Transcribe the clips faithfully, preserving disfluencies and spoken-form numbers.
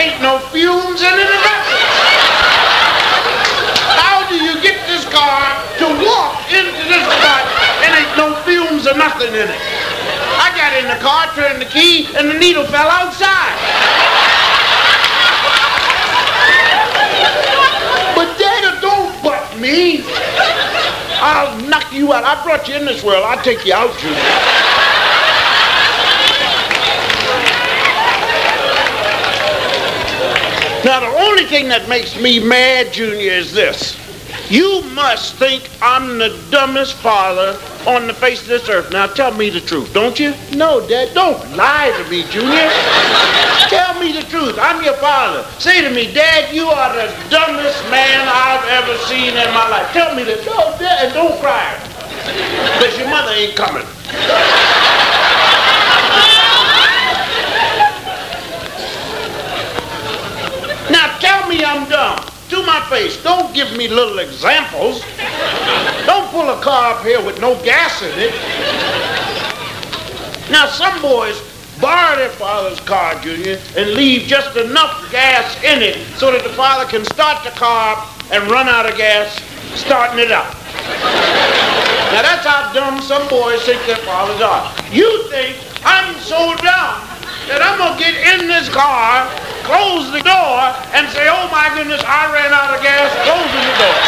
Ain't no fumes in it or nothing. How do you get this car to walk into this spot and ain't no fumes or nothing in it? I got in the car, turned the key, and the needle fell outside. But Dada, don't butt me. I'll knock you out. I brought you in this world. I'll take you out, Junior. Now, the only thing that makes me mad, Junior, is this. You must think I'm the dumbest father on the face of this earth. Now, tell me the truth, don't you? No, Dad, don't lie to me, Junior. Tell me the truth. I'm your father. Say to me, Dad, you are the dumbest man I've ever seen in my life. Tell me that. No, Dad, and don't cry. Because your mother ain't coming. Now, tell me I'm dumb. To my face. Don't give me little examples. Don't pull a car up here with no gas in it. Now, some boys borrow their father's car, Junior, and leave just enough gas in it so that the father can start the car up and run out of gas starting it up. Now, that's how dumb some boys think their fathers are. You think I'm so dumb that I'm going to get in this car, close the door, and say, oh my goodness, I ran out of gas, closing the door.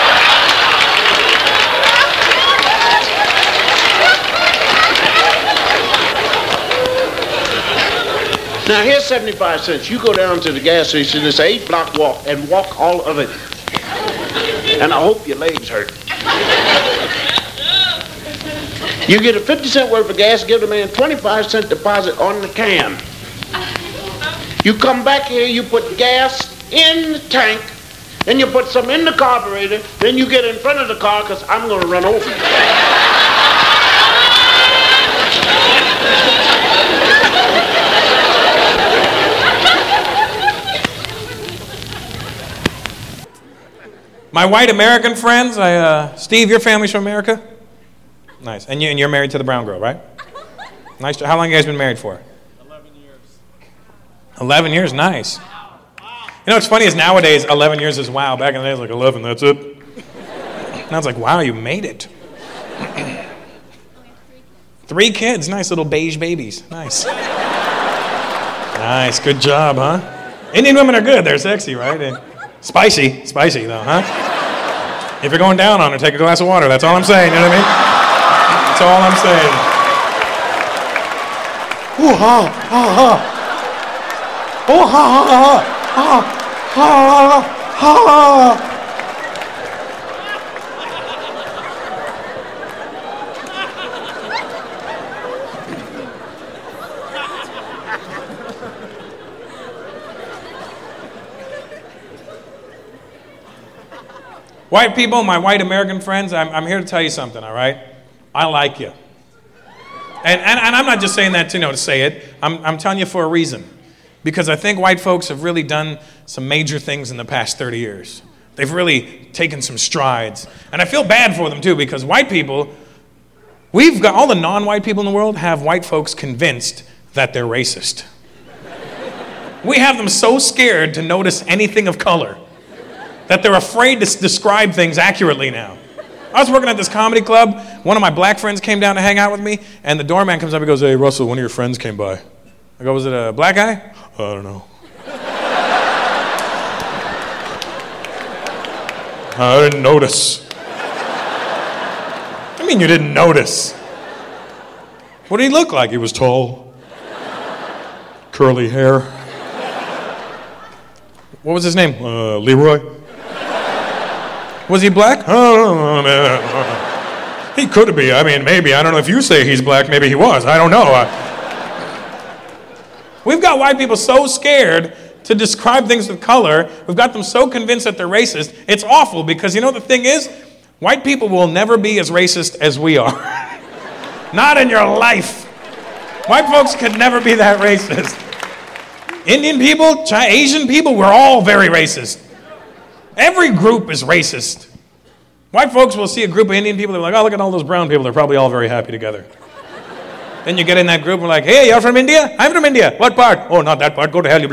Now here's seventy-five cents. You go down to the gas station, it's an eight block walk, and walk all of it. And I hope your legs hurt. You get a fifty cent worth of gas, give the man twenty-five cent deposit on the can. You come back here, you put gas in the tank, then you put some in the carburetor, then you get in front of the car because I'm going to run over you. My white American friends, I, uh, Steve, your family's from America? Nice. And, you, and you're married to the brown girl, right? Nice. How long have you guys been married for? eleven years. eleven years, nice. You know what's funny is nowadays eleven years is wow. Back in the day it was like eleven, that's it. Now it's like, wow, you made it. Three kids, nice little beige babies. Nice. Nice, good job, huh? Indian women are good, they're sexy, right? And spicy, spicy though, huh? If you're going down on her, take a glass of water, that's all I'm saying, you know what I mean? That's all I'm saying. Ooh, ha, ha, ha. Oh, ha, ha, ha, ha, ha, ha, ha. White people, my white American friends, I'm, I'm here to tell you something, all right? I like you. And, and, and I'm not just saying that to, you know, to say it. I'm, I'm telling you for a reason. Because I think white folks have really done some major things in the past thirty years. They've really taken some strides. And I feel bad for them, too, because white people, we've got, all the non-white people in the world have white folks convinced that they're racist. We have them so scared to notice anything of color that they're afraid to s- describe things accurately now. I was working at this comedy club. One of my black friends came down to hang out with me, and the doorman comes up and goes, hey, Russell, one of your friends came by. I go, was it a black guy? I don't know. I didn't notice. I mean, you didn't notice. What did he look like? He was tall, curly hair. What was his name? Uh, Leroy. Was he black? Oh, man. He could be. I mean, maybe. I don't know if you say he's black. Maybe he was. I don't know. I... We've got white people so scared to describe things with color. We've got them so convinced that they're racist. It's awful because, you know, the thing is, white people will never be as racist as we are. Not in your life. White folks could never be that racist. Indian people, Chi- Asian people, we're all very racist. Every group is racist. White folks will see a group of Indian people, they're like, oh, look at all those brown people, they're probably all very happy together. Then you get in that group, and we're like, hey, you're from India? I'm from India. What part? Oh, not that part, go to hell, you